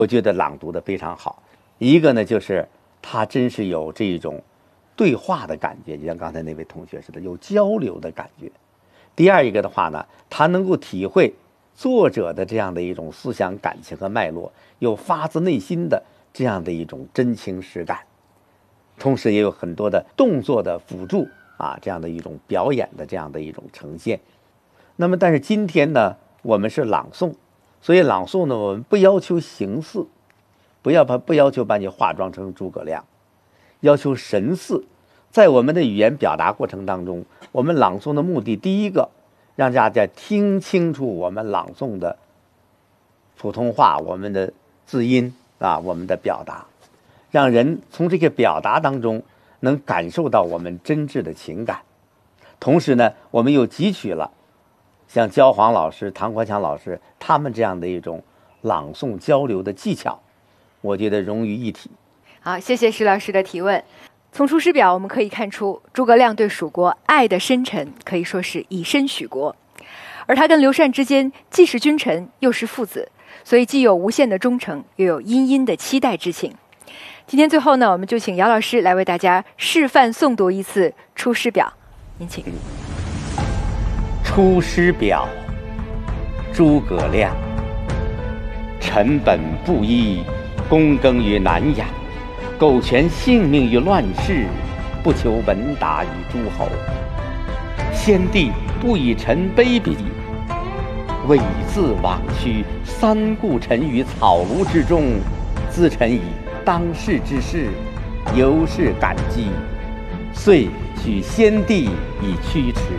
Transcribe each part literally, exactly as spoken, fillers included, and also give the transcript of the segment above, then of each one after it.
我觉得朗读的非常好。一个呢，就是他真是有这种对话的感觉，就像刚才那位同学似的，有交流的感觉。第二一个的话呢，他能够体会作者的这样的一种思想感情和脉络，有发自内心的这样的一种真情实感，同时也有很多的动作的辅助啊，这样的一种表演的这样的一种呈现。那么但是今天呢，我们是朗诵，所以朗诵呢，我们不要求形似，不要把不要求把你化妆成诸葛亮，要求神似。在我们的语言表达过程当中，我们朗诵的目的，第一个让大家听清楚我们朗诵的普通话，我们的字音啊，我们的表达，让人从这个表达当中能感受到我们真挚的情感。同时呢，我们又汲取了像焦黄老师、唐国强老师他们这样的一种朗诵交流的技巧，我觉得融于一体。 好，谢谢石老师的提问。从《出师表》我们可以看出，诸葛亮对蜀国爱的深沉，可以说是以身许国。而他跟刘禅之间既是君臣，又是父子，所以既有无限的忠诚，又有殷殷的期待之情。今天最后呢，我们就请姚老师来为大家示范诵读一次《出师表》，您请。 《出师表》，诸葛亮。臣本布衣，躬耕于南阳，苟全性命于乱世，不求闻达于诸侯。先帝不以臣卑鄙，猥自枉屈，三顾臣于草庐之中，咨臣以当世之事，由是感激，遂许先帝以驱驰。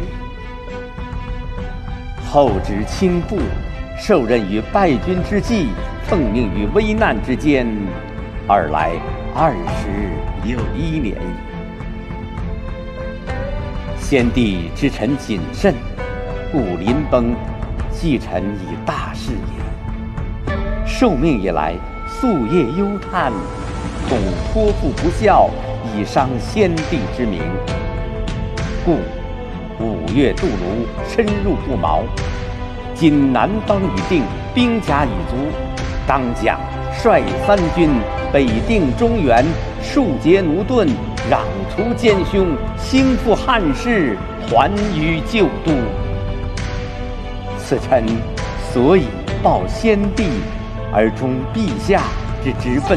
后执轻步，受任于败军之际，奉命于危难之间，尔来二十有一年矣。先帝知臣谨慎，故临崩寄臣以大事也。受命以来，夙夜忧叹，恐托付不效，以伤先帝之名。故五月渡泸，深入不毛。今南方已定，兵甲已足，当将率三军，北定中原，庶竭奴钝，攘除奸凶，兴复汉室，还于旧都。此臣所以报先帝，而忠陛下之职分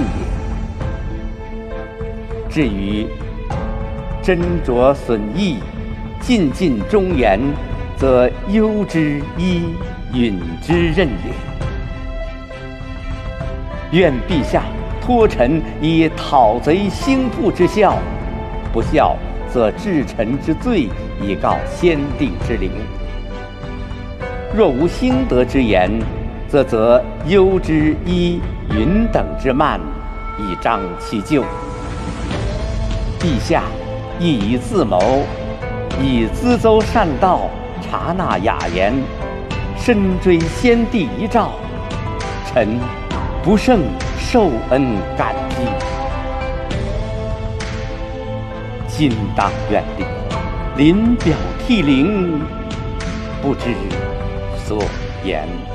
也。至于斟酌损益，尽尽忠言，则攸之一，允之任也。愿陛下托臣以讨贼兴复之效，不效则治臣之罪，以告先帝之灵。若无兴德之言，则则攸之一，允等之慢，以彰其咎。陛下亦以自谋，以咨奏善道，察纳雅言，深追先帝遗诏，臣不胜受恩感激。今当远离，临表涕零，不知所言。